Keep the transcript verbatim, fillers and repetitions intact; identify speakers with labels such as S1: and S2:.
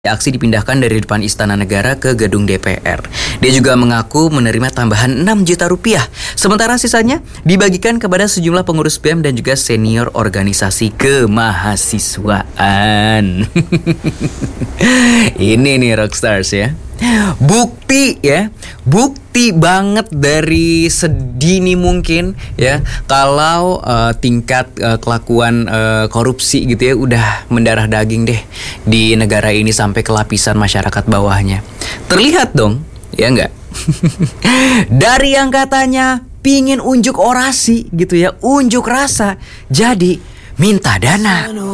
S1: Aksi dipindahkan dari depan Istana Negara ke gedung D P R. Dia juga mengaku menerima tambahan enam juta rupiah. Sementara sisanya dibagikan kepada sejumlah pengurus B E M dan juga senior organisasi kemahasiswaan. Ini nih Rockstars ya. Bukti ya, bukti banget dari sedini mungkin ya kalau uh, tingkat uh, kelakuan uh, korupsi gitu ya udah mendarah daging deh di negara ini sampai ke lapisan masyarakat bawahnya. Terlihat dong, ya enggak? Dari yang katanya pingin unjuk orasi gitu ya, unjuk rasa, jadi minta dana.